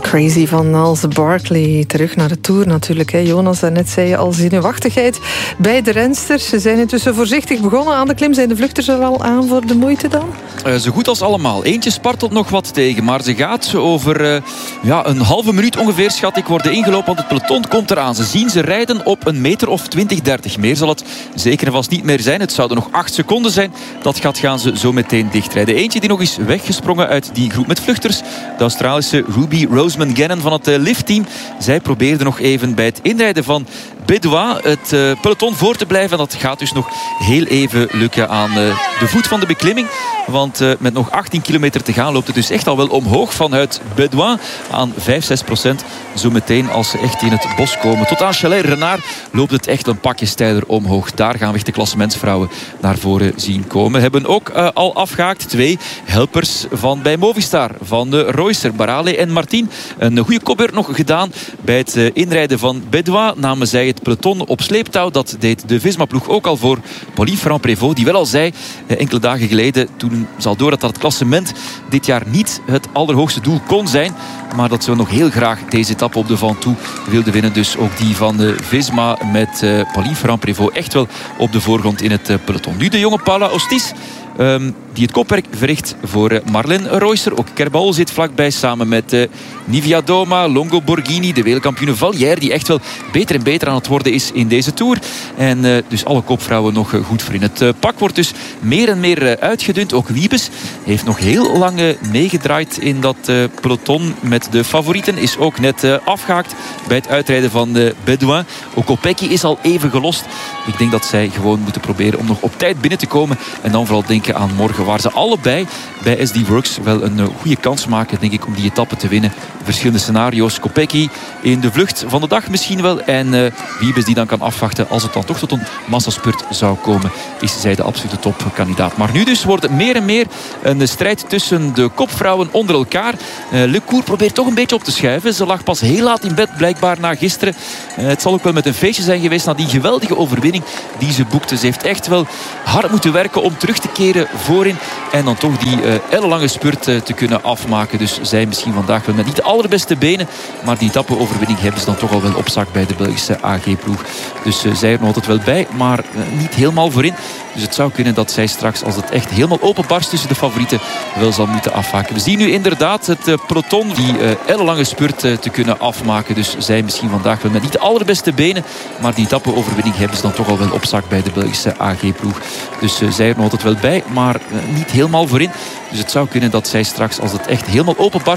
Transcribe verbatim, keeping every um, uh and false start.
Crazy van Nals Barkley. Terug naar de Tour natuurlijk. Hè. Jonas, daarnet zei je al zenuwachtigheid bij de rensters. Ze zijn intussen voorzichtig begonnen aan de klim. Zijn de vluchters er al aan voor de moeite dan? Uh, zo goed als allemaal. Eentje spartelt nog wat tegen. Maar ze gaat over uh, ja, een halve minuut ongeveer, schat ik, worden ingelopen. Want het peloton komt eraan. Ze zien ze rijden op een meter of twintig, dertig. Meer zal het zeker en vast niet meer zijn. Het zouden nog acht seconden zijn. Dat gaat gaan ze zo meteen dichtrijden. Eentje die nog is weggesprongen uit die groep met vluchters. De Australische Ruby Roseman Gannon van het uh, liftteam. Zij probeerde nog even bij het inrijden van Bedouin het uh, peloton voor te blijven. En dat gaat dus nog heel even lukken aan uh, de voet van de beklimming. Want uh, met nog achttien kilometer te gaan loopt het dus echt al wel omhoog vanuit Bedouin aan vijf, zes procent. Zo meteen als ze echt in het bos komen. Tot aan Chalais-Renard loopt het echt een pakje steiler omhoog. Daar gaan we echt de klassementsvrouwen naar voren zien komen. Hebben ook uh, al afgehaakt twee helpers van bij Movistar. Van uh, Reusser, Barale en Martin. Een goede kopbeurt nog gedaan bij het uh, inrijden van Bedouin. Namen zij het peloton op sleeptouw. Dat deed de Visma-ploeg ook al voor Pauline Ferrand-Prévot. Die wel al zei uh, enkele dagen geleden, toen ze al door dat het klassement dit jaar niet het allerhoogste doel kon zijn. Maar dat ze nog heel graag deze etappe op de Ventoux wilden winnen. Dus ook die van de Visma met uh, Pauline Ferrand-Prévot echt wel op de voorgrond in het uh, peloton. Nu de jonge Paula Ostis. Um, die het kopwerk verricht voor uh, Marlene Reusser. Ook Kerbal zit vlakbij samen met uh, Nivia Doma, Longo Borghini, de wereldkampioene Vallière, die echt wel beter en beter aan het worden is in deze Tour. En uh, dus alle kopvrouwen nog uh, goed voor in. Het uh, pak wordt dus meer en meer uh, uitgedund. Ook Wiebes heeft nog heel lang uh, meegedraaid in dat uh, peloton met de favorieten. Is ook net uh, afgehaakt bij het uitrijden van uh, Bedouin. Ook Kopecky is al even gelost. Ik denk dat zij gewoon moeten proberen om nog op tijd binnen te komen. En dan vooral denken aan morgen, waar ze allebei bij S D Works wel een uh, goede kans maken, denk ik, om die etappe te winnen. Verschillende scenario's. Kopecky in de vlucht van de dag misschien wel. En uh, Wiebes die dan kan afwachten als het dan toch tot een massaspurt zou komen, is zij de absolute topkandidaat. Maar nu dus wordt het meer en meer een strijd tussen de kopvrouwen onder elkaar. Uh, Le Cour probeert toch een beetje op te schuiven. Ze lag pas heel laat in bed, blijkbaar na gisteren. Uh, het zal ook wel met een feestje zijn geweest na die geweldige overwinning die ze boekte. Ze heeft echt wel hard moeten werken om terug te keren voorin. En dan toch die uh, ellenlange spurt uh, te kunnen afmaken. Dus zij misschien vandaag wel met niet de allerbeste benen. Maar die etappe-overwinning hebben ze dan toch al wel op zak bij de Belgische A G-ploeg. Dus uh, zij er nog altijd wel bij, maar uh, niet helemaal voorin. Dus het zou kunnen dat zij straks, als het echt helemaal openbarst tussen de favorieten, wel zal moeten afhaken. We zien nu inderdaad het uh, peloton die uh, ellenlange spurt uh, te kunnen afmaken. Dus zij misschien vandaag wel met niet de allerbeste benen. Maar die etappe-overwinning hebben ze dan toch al wel op zak bij de Belgische A G-ploeg. Dus uh, zij er nog altijd wel bij, maar uh, niet helemaal voorin. Dus het zou kunnen dat zij straks, als het echt helemaal openbarst